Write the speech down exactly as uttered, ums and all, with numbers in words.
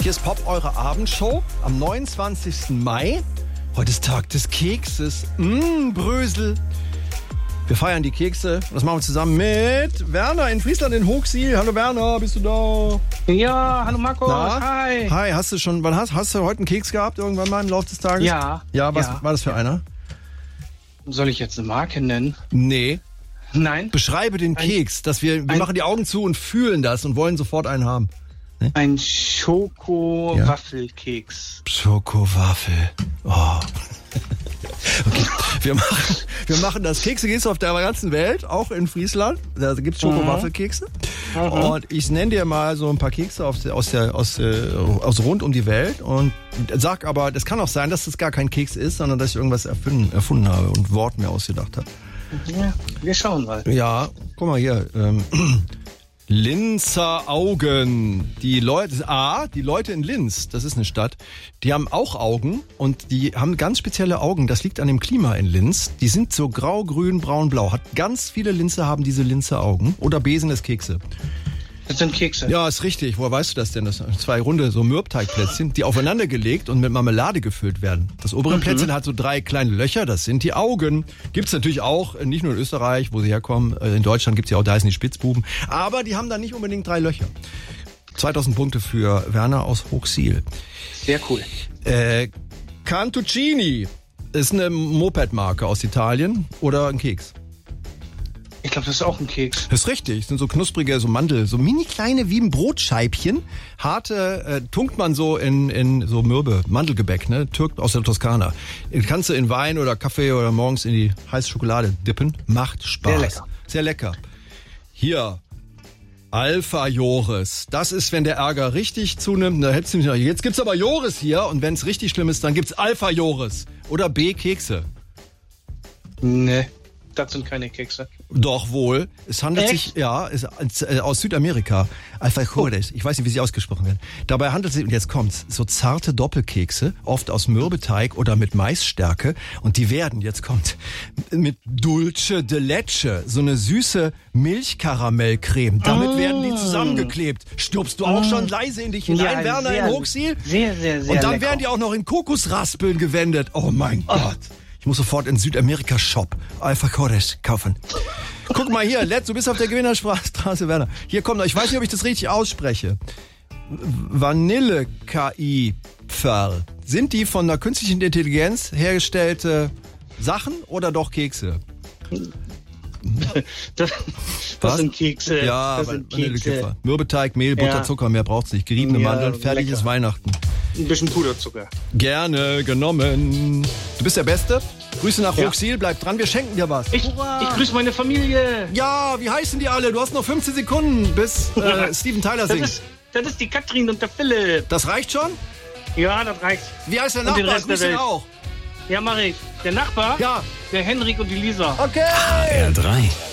Hier ist Pop, eure Abendshow am neunundzwanzigsten Mai. Heute ist Tag des Kekses. Mmm, Brösel. Wir feiern die Kekse. Das machen wir zusammen mit Werner in Friesland in Hochsiel. Hallo Werner, bist du da? Ja, hallo Markus. Na? Hi. Hi, hast du schon, wann hast, hast du heute einen Keks gehabt irgendwann mal im Laufe des Tages? Ja. Ja, was ja, war das für ja. einer? Soll ich jetzt eine Marke nennen? Nee. Nein. Beschreibe den Ein- Keks, dass wir, wir ein- machen die Augen zu und fühlen das und wollen sofort einen haben. Ein Schoko-Waffelkeks. Schokowaffel. Oh. Okay. Wir machen, wir machen das. Kekse gibt es auf der ganzen Welt, auch in Friesland. Da gibt es Schokowaffelkekse. Mhm. Und ich nenne dir mal so ein paar Kekse aus, der, aus, der, aus, äh, aus rund um die Welt. Und sag aber, das kann auch sein, dass das gar kein Keks ist, sondern dass ich irgendwas erfunden, erfunden habe und Wort mir ausgedacht habe. Ja, wir schauen mal. Ja, guck mal hier. Ähm, Linzer Augen. Die Leute, A, die Leute in Linz, das ist eine Stadt, die haben auch Augen und die haben ganz spezielle Augen. Das liegt an dem Klima in Linz. Die sind so grau, grün, braun, blau. Hat ganz viele Linzer haben diese Linzer Augen. Oder Besen ist Kekse. Das sind Kekse. Ja, ist richtig. Woher weißt du das denn? Das sind zwei runde so Mürbteigplätzchen, die aufeinander gelegt und mit Marmelade gefüllt werden. Das obere Mhm. Plätzchen hat so drei kleine Löcher, das sind die Augen. Gibt's natürlich auch, nicht nur in Österreich, wo sie herkommen. In Deutschland gibt's ja auch, da heißen die Spitzbuben. Aber die haben da nicht unbedingt drei Löcher. zweitausend Punkte für Werner aus Hochsiel. Sehr cool. Äh, Cantuccini ist eine Moped-Marke aus Italien oder ein Keks? Ich glaube, das ist auch ein Keks. Das ist richtig. Das sind so knusprige, so Mandel, so mini kleine wie ein Brotscheibchen. Harte äh, tunkt man so in, in so Mürbe, Mandelgebäck, ne? Türk aus der Toskana. Kannst du in Wein oder Kaffee oder morgens in die heiße Schokolade dippen. Macht Spaß. Sehr lecker. Sehr lecker. Hier. Alpha Joris. Das ist, wenn der Ärger richtig zunimmt. Da hättest du nicht noch, jetzt gibt's aber Joris hier und wenn es richtig schlimm ist, dann gibt's Alpha Joris. Oder B Kekse. Ne, das sind keine Kekse. Doch wohl. Es handelt Echt? sich, ja, ist äh, aus Südamerika. Alpha Joris. Ich weiß nicht, wie sie ausgesprochen werden. Dabei handelt es sich, und jetzt kommt's, so zarte Doppelkekse, oft aus Mürbeteig oder mit Maisstärke. Und die werden, jetzt kommt, mit Dulce de Leche, so eine süße Milchkaramellcreme. Damit Mm. werden die zusammengeklebt. Stupst du auch schon leise in dich hinein, Werner, sehr, in Hochsiel? Sehr, sehr, sehr Und dann lecker. werden die auch noch in Kokosraspeln gewendet. Oh mein Gott. Ich muss sofort in Südamerika-Shop Alpha Joris kaufen. Guck mal hier, Letz, du bist auf der Gewinnerstraße, Werner. Hier kommt noch, ich weiß nicht, ob ich das richtig ausspreche. Vanille-K I-Pferl. Sind die von einer künstlichen Intelligenz hergestellte Sachen oder doch Kekse? Das, das Was? sind Kekse. Ja, das sind Vanillekipferl. Kekse. Mürbeteig, Mehl, Butter, Ja. Zucker, mehr braucht's nicht. Geriebene Ja, Mandeln, fertig lecker. ist Weihnachten. Ein bisschen Puderzucker. Gerne genommen. Du bist der Beste. Grüße nach Ja. Hochsiel, bleib dran, wir schenken dir was. Ich, ich grüße meine Familie. Ja, wie heißen die alle? Du hast noch fünfzehn Sekunden, bis äh, Steven Tyler Das singt. ist, das ist die Katrin und der Philipp. Das reicht schon? Ja, das reicht. Wie heißt der Und den Nachbar? Rest der Grüß ihn Welt. auch. Ja, mach ich. Der Nachbar? Ja. Der Henrik und die Lisa. Okay. R drei.